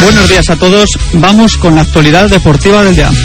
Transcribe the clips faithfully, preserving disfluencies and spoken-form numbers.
Buenos días a todos. Vamos con la actualidad deportiva del día.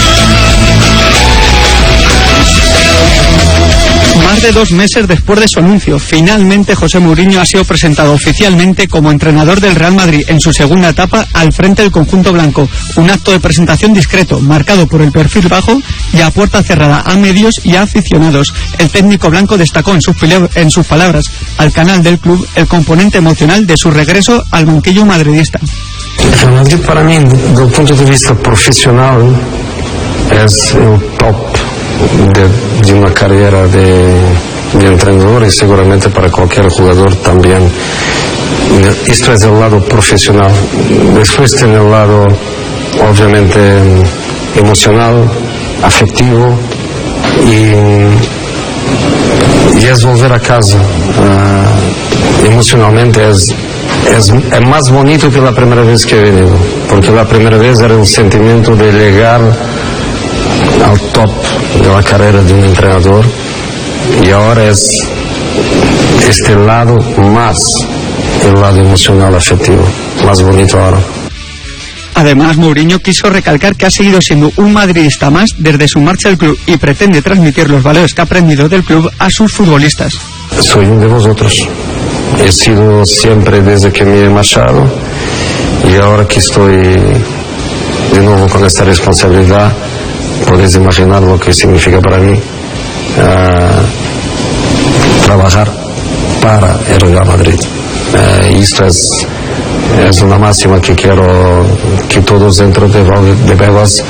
Más de dos meses después de su anuncio, finalmente José Mourinho ha sido presentado oficialmente como entrenador del Real Madrid en su segunda etapa al frente del conjunto blanco. Un acto de presentación discreto, marcado por el perfil bajo y a puerta cerrada a medios y a aficionados. El técnico blanco destacó en sus, en sus palabras al canal del club el componente emocional de su regreso al banquillo madridista. El Madrid para mí, desde el punto de vista profesional, es el top de, de una carrera de, de entrenador y seguramente para cualquier jugador también. Esto es el lado profesional. Después tiene el lado obviamente emocional, afectivo y, y es volver a casa. Uh, emocionalmente es, es, es más bonito que la primera vez que he venido, porque la primera vez era el sentimiento de llegar al top de la carrera de un entrenador y ahora es este lado más el lado emocional afectivo, más bonito ahora. Además, Mourinho quiso recalcar que ha seguido siendo un madridista más desde su marcha del club y pretende transmitir los valores que ha aprendido del club a sus futbolistas. Soy uno de vosotros, he sido siempre desde que me he marchado y ahora que estoy de nuevo con esta responsabilidad, podéis imaginar lo que significa para mí uh, trabajar para el Real Madrid. Uh, esto es, es una máxima que quiero que todos dentro de, de Bebas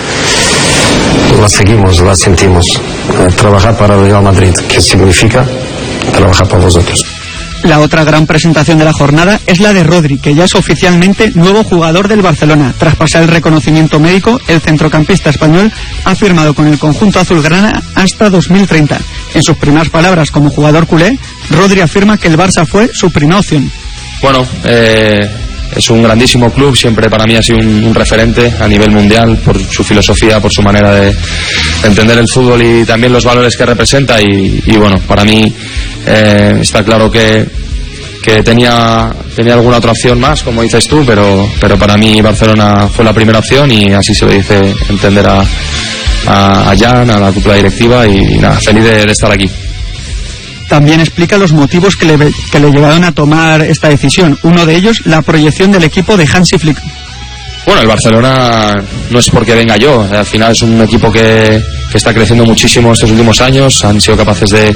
la seguimos, la sentimos. Uh, trabajar para el Real Madrid, que significa trabajar para vosotros. La otra gran presentación de la jornada es la de Rodri, que ya es oficialmente nuevo jugador del Barcelona. Tras pasar el reconocimiento médico, el centrocampista español ha firmado con el conjunto azulgrana hasta dos mil treinta. En sus primeras palabras como jugador culé, Rodri afirma que el Barça fue su primera opción. Bueno, eh, es un grandísimo club, siempre para mí ha sido un, un referente a nivel mundial por su filosofía, por su manera de, de entender el fútbol y también los valores que representa y, y bueno, para mí eh, está claro que, que tenía, tenía alguna otra opción más, como dices tú, pero, pero para mí Barcelona fue la primera opción y así se lo dice entender a, a, a Jan, a la cúpula directiva y, y nada, feliz de, de estar aquí. También explica los motivos que le, que le llevaron a tomar esta decisión. Uno de ellos, la proyección del equipo de Hansi Flick. Bueno, el Barcelona no es porque venga yo. Al final es un equipo que, que está creciendo muchísimo estos últimos años. Han sido capaces de,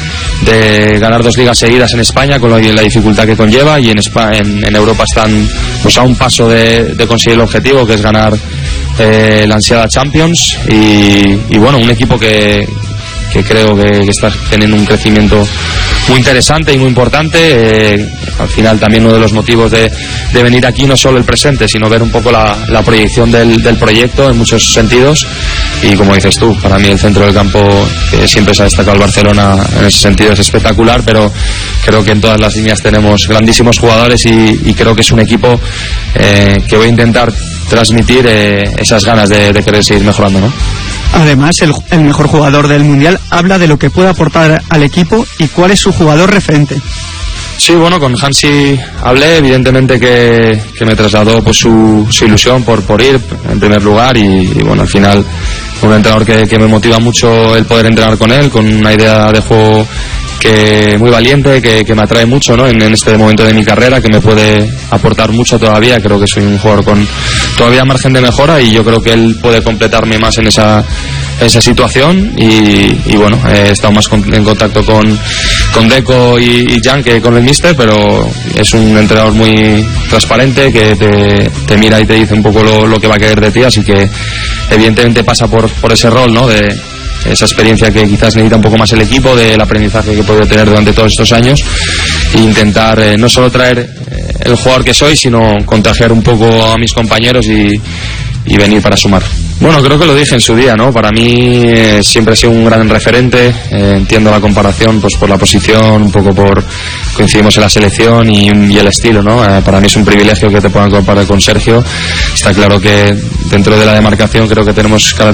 de ganar dos ligas seguidas en España con la dificultad que conlleva y en, España, en, en Europa están pues, a un paso de, de conseguir el objetivo, que es ganar eh, la ansiada Champions. Y, y bueno, un equipo que... que creo que, que está teniendo un crecimiento muy interesante y muy importante. Eh, al final también uno de los motivos de, de venir aquí no solo el presente, sino ver un poco la, la proyección del, del proyecto en muchos sentidos y como dices tú, para mí el centro del campo que siempre se ha destacado el Barcelona en ese sentido es espectacular, pero creo que en todas las líneas tenemos grandísimos jugadores y, y creo que es un equipo eh, que voy a intentar transmitir eh, esas ganas de, de querer seguir mejorando, ¿no? Además, el, el mejor jugador del Mundial habla de lo que puede aportar al equipo y cuál es su jugador referente. Sí, bueno, con Hansi hablé, evidentemente que, que me trasladó pues su, su ilusión por, por ir en primer lugar y, y bueno, al final un entrenador que, que me motiva mucho el poder entrenar con él, con una idea de juego que muy valiente, que, que me atrae mucho, ¿no? en, en este momento de mi carrera, que me puede aportar mucho todavía. Creo que soy un jugador con todavía margen de mejora y yo creo que él puede completarme más en esa, esa situación y, y bueno, he estado más con, en contacto con, con Deco y, y Jan que con el míster, pero es un entrenador muy transparente que te, te mira y te dice un poco lo, lo que va a querer de ti, así que evidentemente pasa por, por ese rol, ¿no? De esa experiencia que quizás necesita un poco más el equipo, del aprendizaje que he podido tener durante todos estos años e intentar eh, no solo traer eh, el jugador que soy, sino contagiar un poco a mis compañeros y, y venir para sumar. Bueno, creo que lo dije en su día, ¿no? Para mí eh, siempre ha sido un gran referente, eh, entiendo la comparación pues por la posición, un poco por coincidimos en la selección y, y el estilo, ¿no? Eh, para mí es un privilegio que te puedan comparar con Sergio. Está claro que dentro de la demarcación creo que tenemos